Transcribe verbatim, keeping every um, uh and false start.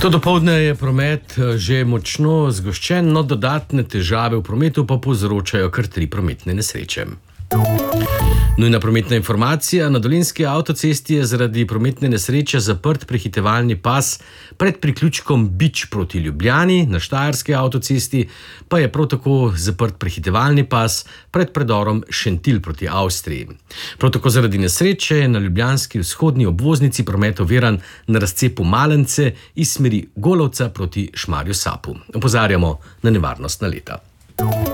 To dopoldne je promet že močno zgoščen, no dodatne težave v prometu pa povzročajo kar tri prometne nesreče. Nujna prometna informacija: na dolenjski avtocesti je zaradi prometne nesreče zaprt prehitevalni pas pred priključkom Bič proti Ljubljani, na štajerski avtocesti pa je prav tako zaprt prehitevalni pas pred predorom Šentilj proti Avstriji. Prav tako zaradi nesreče je na ljubljanski vzhodni obvoznici promet oviran na razcepu Malence iz smeri Golovca proti Šmarju Sapu. Opozarjamo na nevarnostna leta.